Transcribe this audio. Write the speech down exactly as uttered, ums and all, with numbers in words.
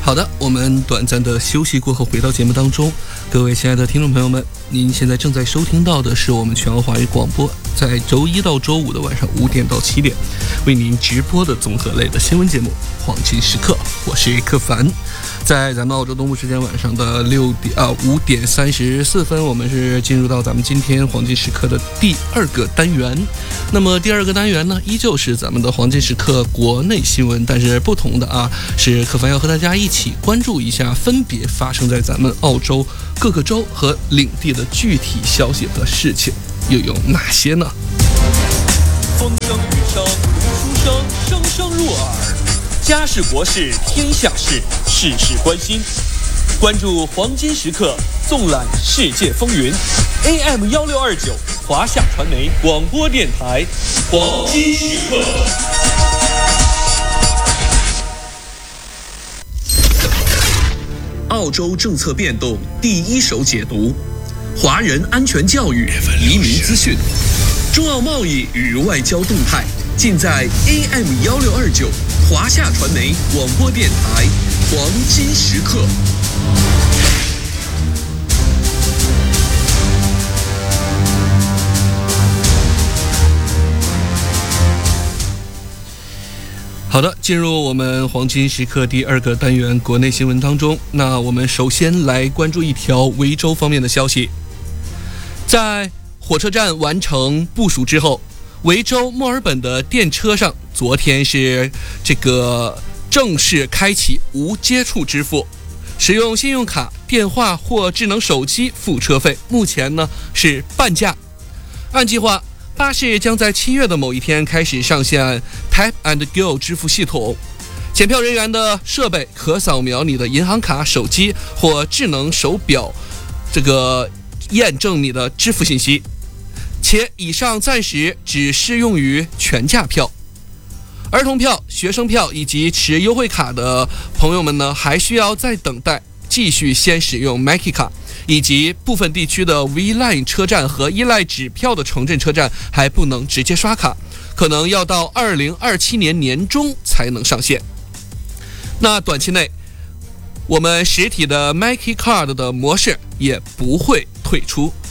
好的，我们短暂的休息过后回到节目当中，各位亲爱的听众朋友们，您现在正在收听到的是我们全国华语广播在周一到周五的晚上五点到七点为您直播的综合类的新闻节目《黄金时刻》，我是柯凡。在咱们澳洲东部时间晚上的六点啊五点三十四分，我们是进入到咱们今天黄金时刻的第二个单元。那么第二个单元呢，依旧是咱们的黄金时刻国内新闻，但是不同的啊，是柯凡要和大家一起关注一下分别发生在咱们澳洲各个州和领地的具体消息和事情，又有哪些呢？ 风声雨声读书声，声声入耳。家事国事天下事，事事关心。关注黄金时刻，纵览世界风云。A M 一六二九，华夏传媒广播电台，黄金时刻。 澳洲政策变动第一手解读，华人安全教育、移民资讯，中澳贸易与外交动态，尽在 A M 一六二九。华夏传媒广播电台黄金时刻。 好的，进入我们黄金时刻第二个单元国内新闻当中，那我们首先来关注一条维州方面的消息。在火车站完成部署之后，维州墨尔本的电车上昨天是这个正式开启无接触支付，使用信用卡、电话或智能手机付车费，目前呢是半价。按计划，巴士将在七月的某一天开始上线 Tap and Go 支付系统，检票人员的设备可扫描你的银行卡、手机或智能手表，这个验证你的支付信息。且以上暂时只适用于全价票，儿童票、学生票以及持优惠卡的朋友们呢，还需要再等待，继续先使用 Mackie 卡，以及部分地区的 V-Line 车站和依赖纸票的城镇车站还不能直接刷卡，可能要到二零二七年年中才能上线。那短期内，我们实体的 Mackie Card 的模式也不会退出。